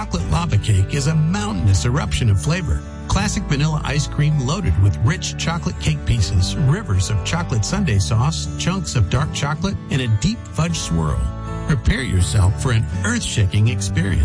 Chocolate lava cake is a mountainous eruption of flavor. Classic vanilla ice cream loaded with rich chocolate cake pieces, rivers of chocolate sundae sauce, chunks of dark chocolate, and a deep fudge swirl. Prepare yourself for an earth-shaking experience.